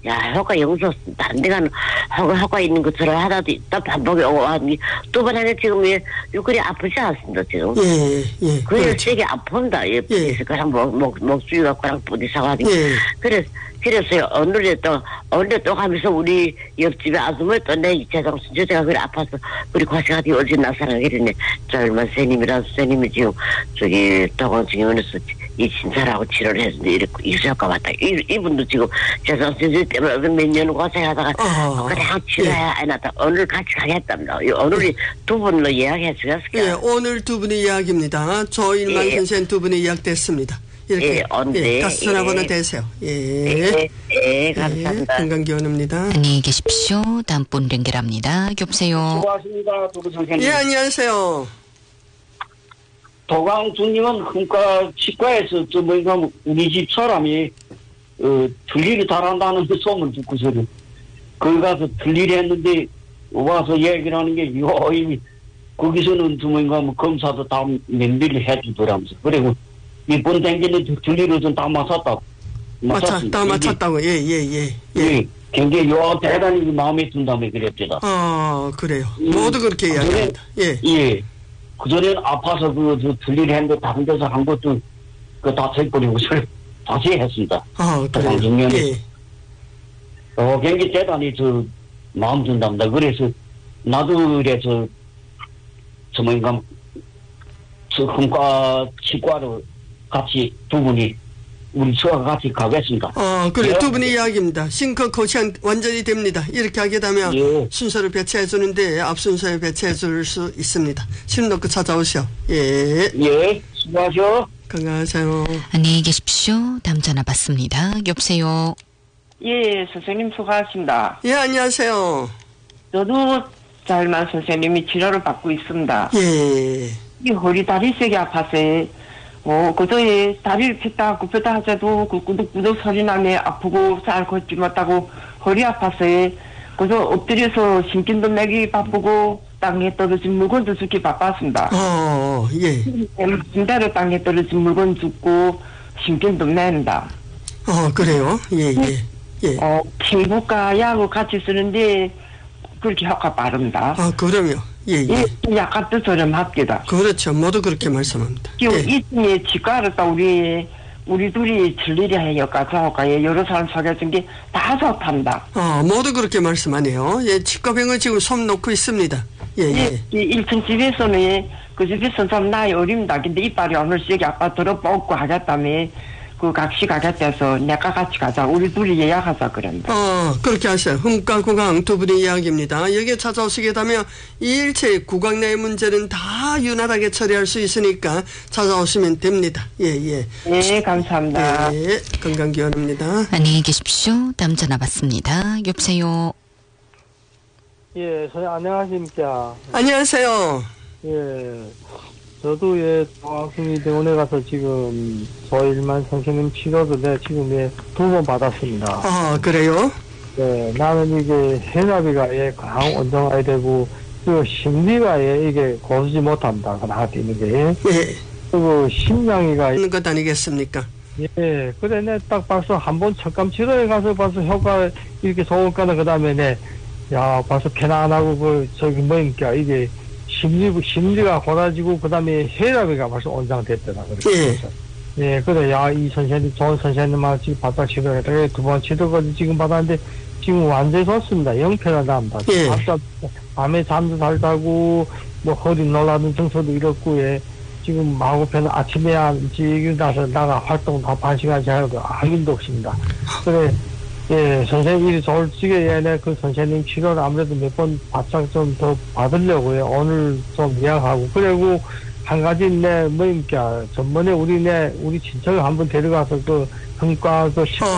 야, 효과 영수, 다른 데 가는 효과 있는 것처럼 하나도 또 반복이 오고, 두 번 하면 지금 유골이 아프지 않습니다, 지금. 예, 예. 그래, 그렇죠. 세게 아픈다. 예, 그랑 목줄이가 그랑 부딪혀가지고. 예. 그래서요, 오늘에 또 가면서 우리 옆집에 아줌마 또 내 재정 순저대가 그래 아파서, 우리 고생하기 어제 나사랑 이러네. 젊은 선생님이라서 선생님이 지금, 도건증원에서 이 진찰하고 치료를 했는데, 이렇게 이수효과 왔다. 이분도 지금 재정 순저 때문에 몇 년 고생하다가, 그냥 치료해야 안 왔다. 오늘 같이 가겠답니다. 오늘이 두 분로 예약해 주셨을까요? 예, 오늘 두 분의 이야기입니다. 조일만 선생 두 분의 예약됐습니다. 이렇게 가수 전화번호 되세요. 감사합니다. 건강기원입니다. 안녕히 계십시오. 다음 분 연결합니다. 여보세요. 수고하십니다, 도부 선생님. 예, 안녕하세요. 도강 중님은 그러니까 치과에서 우리 집 사람이 들리를 달한다는 그 소문 듣고서는 거기 가서 들리를 했는데 와서 얘기를 하는 게 거기서는 뭐 검사도 다 면밀히 해주더라면서 그리고 이번 댕기는 들리를 좀 다 맞았다고. 다 맞췄다고. 예. 굉장히 대단히 마음에 든다며 그랬대요. 그래요. 모두 그렇게 이야기합니다. 예. 그전에는 아파서 들리를 했는데 다른 데서 한 것도 다 세버리고 다시 했습니다. 그래요. 예. 굉장히 대단히 마음 든답니다. 그래서 나도 그래서 치과로 같이 두 분이 우리 처와 같이 가겠습니다. 그래. 두 분의 이야기입니다. 싱커 코치한 완전히 됩니다. 이렇게 하게 되면 순서를 배치해 주는데 앞 순서에 배치해 줄 수 있습니다. 심 놓고 찾아오시오. 예. 수고하셔. 건강하세요. 안녕히 계십시오. 다음 전화 받습니다. 여보세요. 예, 선생님 수고하십니다. 예, 안녕하세요. 저도 잘만 선생님이 치료를 받고 있습니다. 예. 이 허리 다리 세게 아파서 그저에 다리를 폈다 굽혔다 하자도 그 꾸덕꾸덕 소리 나며 아프고 잘 걷지 못하고 허리 아파서 그저 엎드려서 심긴도 내기 바쁘고 땅에 떨어진 물건도 줍기 바빴습니다. 예. 진짜로 땅에 떨어진 물건 줍고 심긴도 낸다. 그래요? 예. 피부과 약을 같이 쓰는데 그렇게 효과 빠릅니다. 그럼요. 예. 약간 또 저렴합니다. 그렇죠. 모두 그렇게 말씀합니다. 이쯤에 치과를 또 우리 둘이 진리를 해요. 가서가요. 여러 사람 소개해준 게 다 좋답니다. 모두 그렇게 말씀하네요. 예, 치과병원 지금 손 놓고 있습니다. 예. 1층 집에서는 그 집에서는 좀 나이 어립니다. 근데 이빨이 오늘 세게 아빠 들어뻗고 하겠다며 그 각시 가겠다서 내가 같이 가자. 우리 둘이 예약하자 그런다. 그렇게 하세요. 흠과 구강 두 분의 이야기입니다. 여기에 찾아오시게 되면 이 일체 구강 내의 문제는 다 유난하게 처리할 수 있으니까 찾아오시면 됩니다. 예. 네, 감사합니다. 예, 건강기원입니다. 안녕히 계십시오. 다음 전화 받습니다. 여보세요. 예, 선생님 안녕하십니까. 안녕하세요. 예. 저도 도학순이 병원에 가서 지금 조일만 선생님 치료를 지금 두 번 받았습니다. 그래요? 네, 나는 이게 혈압이가 강 원정해야 되고 그 심리가 이게 고르지 못합니다. 나한테 있는 게. 그리고 심장이가 있는 것 아니겠습니까? 예, 그래 딱 벌써 한번 척감 치료에 가서 벌써 효과 이렇게 좋을까는 그다음에 벌써 편안하고 뭐니까 이게 심리가 고라지고 그다음에 혈압이가 벌써 원장됐더라고요. 예, 그래 이 선생님 좋은 선생님하고 지금 바닥 치료했다가 두 번 치료까지 지금 받았는데 지금 완전히 좋습니다. 영편하답니다. 밤에 잠도 잘 자고 뭐 허리 놀라는 증서도 이렇고 지금 마구편 아침에 일찍 나서 나가 활동 다 반 시간씩 하고 아무 일도 없습니다. 그래 선생님 일이 솔직히 그 선생님 치료를 아무래도 몇 번 바짝 좀 더 받으려고요. 오늘 좀 예약하고. 그리고 한 가지 뭐니까 전번에 우리 친척을 한번 데려가서 그 흥과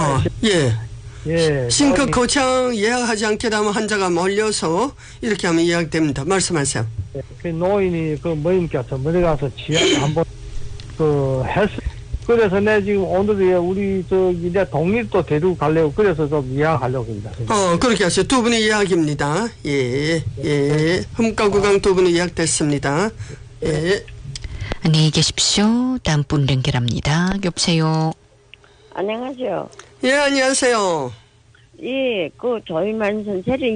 싱크 거창 예약하지 않게 되면 환자가 몰려서 이렇게 하면 예약됩니다. 말씀하세요. 그 노인이 뭐니까 전번에 가서 지하 한번 헬스 그래서 지금 오늘 우리 이제 동립도 데리고 가려고 그래서 좀 예약하려고 합니다. 그렇게 하세요. 두 분의 예약입니다. 예. 흠과 구강 두 분의 예약됐습니다. 예. 안녕히 계십시오. 다음 분 연결합니다. 여보세요. 안녕하세요. 예, 안녕하세요. 예, 그 조이만 선생이